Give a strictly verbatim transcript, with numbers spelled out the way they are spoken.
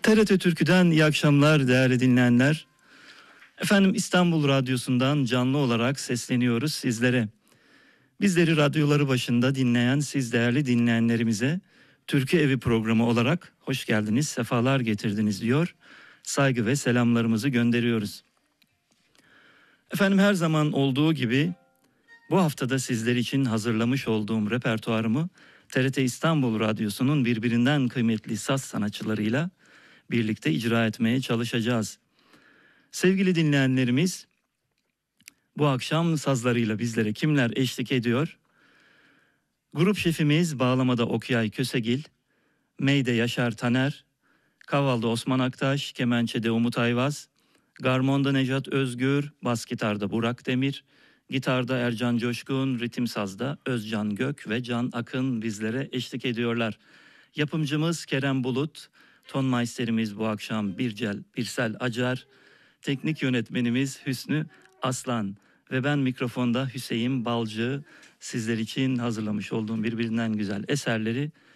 T R T Türkü'den iyi akşamlar değerli dinleyenler. Efendim İstanbul Radyosu'ndan canlı olarak sesleniyoruz sizlere. Bizleri radyoları başında dinleyen siz değerli dinleyenlerimize Türkü Evi programı olarak hoş geldiniz, sefalar getirdiniz diyor. Saygı ve selamlarımızı gönderiyoruz. Efendim her zaman olduğu gibi bu haftada sizler için hazırlamış olduğum repertuarımı T R T İstanbul Radyosu'nun birbirinden kıymetli saz sanatçılarıyla birlikte icra etmeye çalışacağız. Sevgili dinleyenlerimiz, bu akşam sazlarıyla bizlere kimler eşlik ediyor? Grup şefimiz bağlamada Okyay Kösegil, Meyde Yaşar Taner, kavalda Osman Aktaş, kemençede Umut Ayvaz, garmonda Necat Özgür, bas gitarda Burak Demir, gitarda Ercan Coşkun, ritim sazda Özcan Gök ve Can Akın bizlere eşlik ediyorlar. Yapımcımız Kerem Bulut, ton maisterimiz bu akşam Bircel Birsel Acar, teknik yönetmenimiz Hüsnü Aslan ve ben mikrofonda Hüseyin Balcı. Sizler için hazırlamış olduğum birbirinden güzel eserleri